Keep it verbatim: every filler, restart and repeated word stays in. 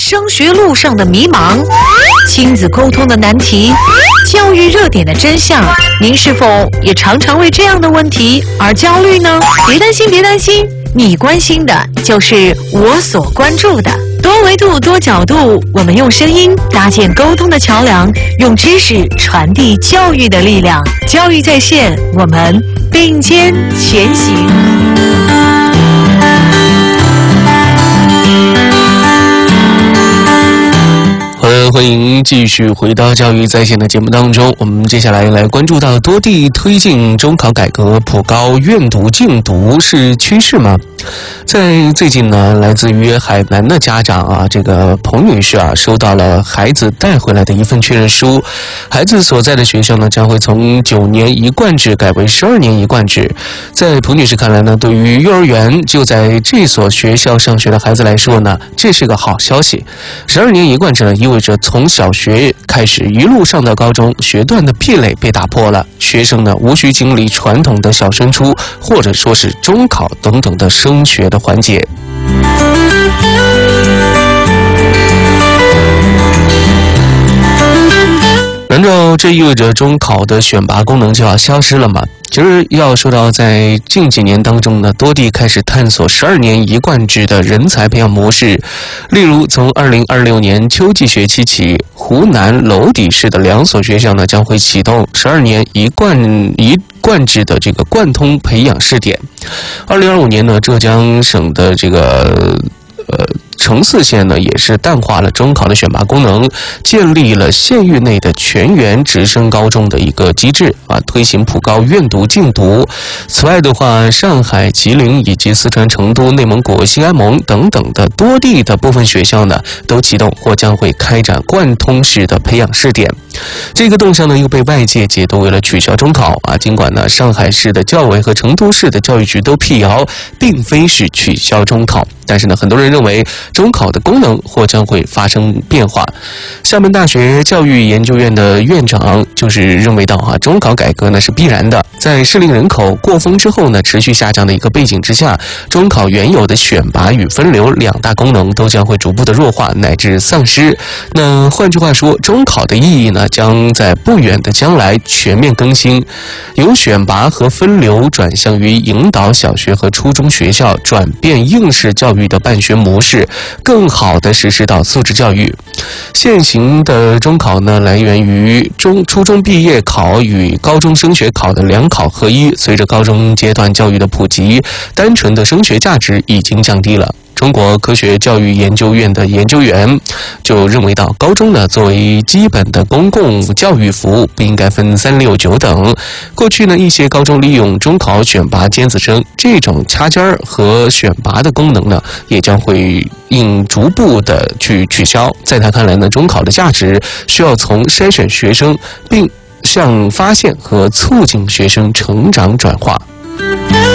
升学路上的迷茫，亲子沟通的难题，教育热点的真相，您是否也常常为这样的问题而焦虑呢？别担心，别担心，你关心的就是我所关注的。多维度、多角度，我们用声音搭建沟通的桥梁，用知识传递教育的力量。教育在线，我们并肩前行。 好的，欢迎继续回到教育在线的节目当中。我们接下来来关注到多地推进中考改革，普高愿读竞读是趋势吗？在最近呢，来自于海南的家长啊，这个彭女士啊，收到了孩子带回来的一份确认书。孩子所在的学校呢，将会从九年一贯制改为十二年一贯制。在彭女士看来呢，对于幼儿园就在这所学校上学的孩子来说呢，这是个好消息。十二年一贯制呢，意味着从小学开始一路上到高中，学段的壁垒被打破了，学生呢无需经历传统的小升初或者说是中考等等的升学的环节。难道这意味着中考的选拔功能就要消失了吗？其实要说到在近几年当中呢，多地开始探索十二年一贯制的人才培养模式。例如从二零二六年秋季学期起，湖南娄底市的两所学校呢将会启动十二年一贯一贯制的这个贯通培养试点。二零二五年呢，浙江省的这个呃城泗县呢也是淡化了中考的选拔功能，建立了县域内的全员直升高中的一个机制啊，推行普高愿读竞读。此外的话，上海、吉林以及四川成都、内蒙古、新安盟等等的多地的部分学校呢，都启动或将会开展贯通式的培养试点。这个动向呢，又被外界解读为了取消中考啊。尽管呢，上海市的教委和成都市的教育局都辟谣，并非是取消中考，但是呢，很多人认为中考的功能或将会发生变化。厦门大学教育研究院的院长就是认为到啊，中考改革呢是必然的，在适龄人口过峰之后呢，持续下降的一个背景之下，中考原有的选拔与分流两大功能都将会逐步的弱化乃至丧失。那换句话说，中考的意义呢，将在不远的将来全面更新，由选拔和分流转向于引导小学和初中学校转变应试教育的办学模式，更好地实施到素质教育。现行的中考呢，来源于中初中毕业考与高中升学考的两考合一。随着高中阶段教育的普及，单纯的升学价值已经降低了。中国科学教育研究院的研究员就认为到，高中呢作为基本的公共教育服务，不应该分三六九等。过去呢，一些高中利用中考选拔尖子生，这种掐尖儿和选拔的功能呢，也将会应逐步的去取消。在他看来呢，中考的价值需要从筛选学生，并向发现和促进学生成长转化。